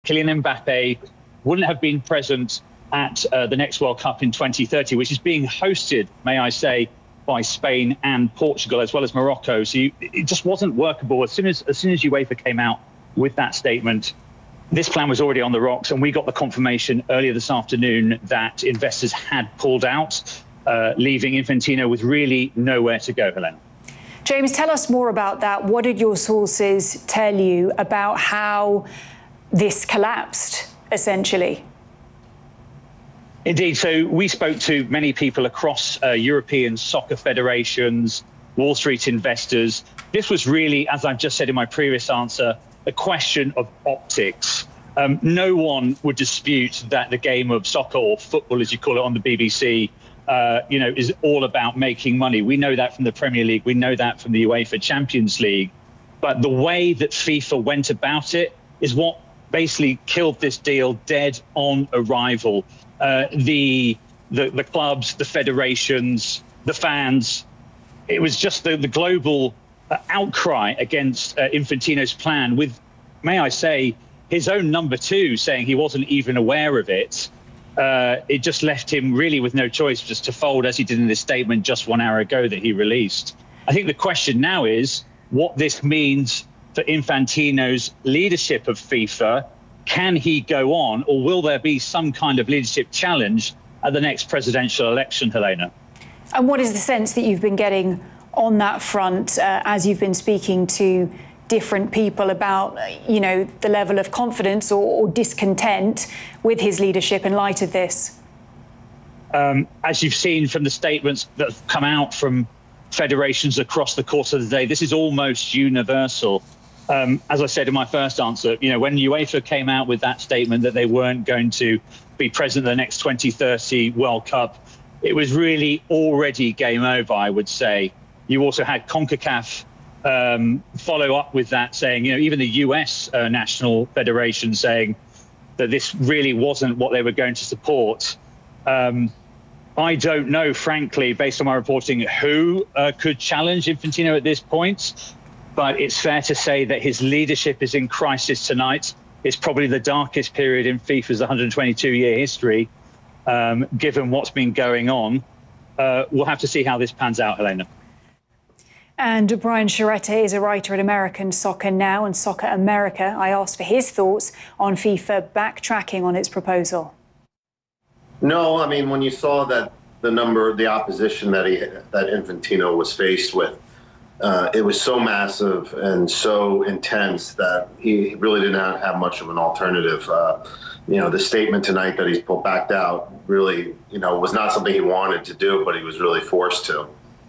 Kylian Mbappe wouldn't have been present at the next World Cup in 2030, which is being hosted, may I say, by Spain and Portugal, as well as Morocco. So it just wasn't workable. As soon as UEFA came out with that statement, this plan was already on the rocks, and we got the confirmation earlier this afternoon that investors had pulled out, leaving Infantino with really nowhere to go, Helena. James, tell us more about that. What did your sources tell you about how this collapsed, essentially? Indeed. So we spoke to many people across European soccer federations, Wall Street investors. This was really, as I've just said in my previous answer, a question of optics. No one would dispute that the game of soccer, or football as you call it on the BBC, is all about making money. We know that from the Premier League. We know that from the UEFA Champions League. But the way that FIFA went about it is what basically killed this deal dead on arrival. The clubs, the federations, the fans, it was just the global outcry against Infantino's plan, with, may I say, his own number two saying he wasn't even aware of it. It just left him really with no choice just to fold, as he did in this statement just 1 hour ago that he released. I think the question now is what this means for Infantino's leadership of FIFA. Can he go on, or will there be some kind of leadership challenge at the next presidential election, Helena? And what is the sense that you've been getting on that front as you've been speaking to different people about, the level of confidence or discontent with his leadership in light of this? As you've seen from the statements that have come out from federations across the course of the day, this is almost universal. As I said in my first answer, when UEFA came out with that statement that they weren't going to be present at the next 2030 World Cup, it was really already game over, I would say. You also had CONCACAF follow up with that, saying, even the US National Federation saying that this really wasn't what they were going to support. I don't know, frankly, based on my reporting, who could challenge Infantino at this point. But it's fair to say that his leadership is in crisis tonight. It's probably the darkest period in FIFA's 122-year history, given what's been going on. We'll have to see how this pans out, Helena. And Brian Sciaretta is a writer at American Soccer Now and Soccer America. I asked for his thoughts on FIFA backtracking on its proposal. No, I mean, when you saw that the opposition that Infantino was faced with, it was so massive and so intense that he really did not have much of an alternative. The statement tonight that he's backed out really, was not something he wanted to do, but he was really forced to.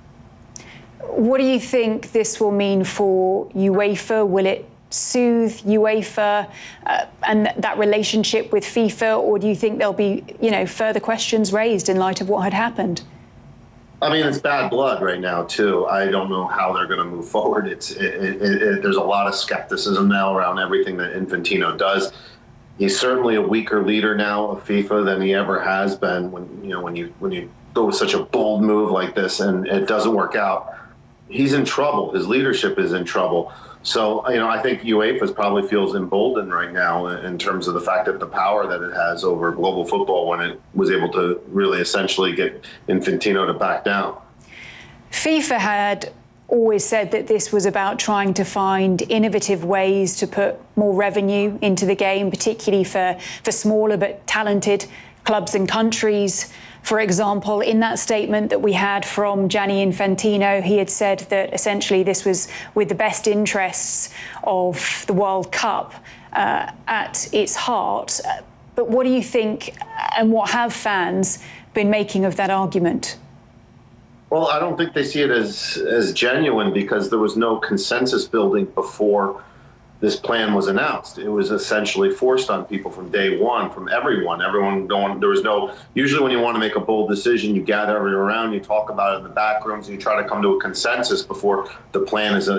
What do you think this will mean for UEFA? Will it soothe UEFA and that relationship with FIFA, or do you think there'll be, further questions raised in light of what had happened? I mean, it's bad blood right now, too. I don't know how they're going to move forward. There's a lot of skepticism now around everything that Infantino does. He's certainly a weaker leader now of FIFA than he ever has been. When you go with such a bold move like this and it doesn't work out, he's in trouble. His leadership is in trouble. So, I think UEFA probably feels emboldened right now in terms of the fact that the power that it has over global football when it was able to really essentially get Infantino to back down. FIFA had always said that this was about trying to find innovative ways to put more revenue into the game, particularly for smaller but talented clubs and countries. For example, in that statement that we had from Gianni Infantino, he had said that essentially this was with the best interests of the World Cup at its heart. But what do you think, and what have fans been making of that argument? Well, I don't think they see it as genuine, because there was no consensus building before this plan was announced. It was essentially forced on people from day one, from everyone going. There was no, usually when you want to make a bold decision, you gather everyone around, you talk about it in the back rooms, and you try to come to a consensus before the plan is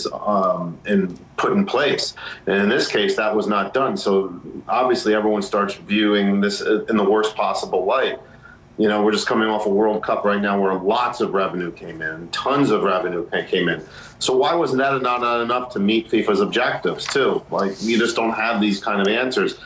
put in place. And in this case, that was not done. So obviously everyone starts viewing this in the worst possible light. We're just coming off a World Cup right now where lots of revenue came in, tons of revenue came in. So why wasn't that not enough to meet FIFA's objectives too? Like, you just don't have these kind of answers.